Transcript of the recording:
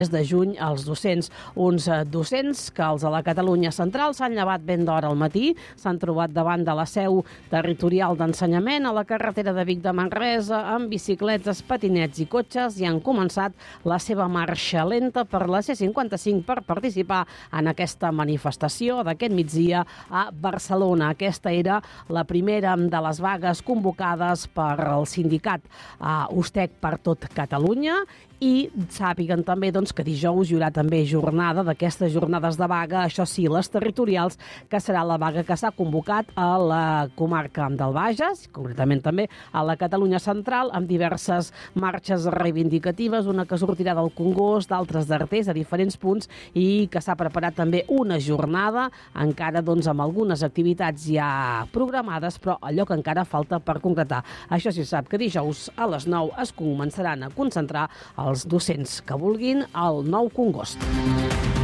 de juny als docents. Uns docents que els de la Catalunya Central s'han llevat ben d'hora al matí, s'han trobat davant de la seu territorial d'ensenyament a la carretera de Vic de Manresa amb bicicletes, patinets i cotxes i han començat la seva marxa lenta per la C55 per participar en aquesta manifestació d'aquest migdia a Barcelona. Aquesta era la primera de les vagues convocades per el sindicat USTEC per tot Catalunya i sàpiguen també que dijous hi haurà també jornada d'aquestes jornades de vaga, això sí, les territorials, que serà la vaga que s'ha convocat a la comarca del Bages, concretament també a la Catalunya Central, amb diverses marxes reivindicatives, una que sortirà del Congost, d'altres d'Artés, a diferents punts, i que s'ha preparat també una jornada, encara amb algunes activitats ja programades, però allò que encara falta per concretar. Això sí, sap que dijous a les 9 es començaran a concentrar els docents que vulguin al Nou Congost.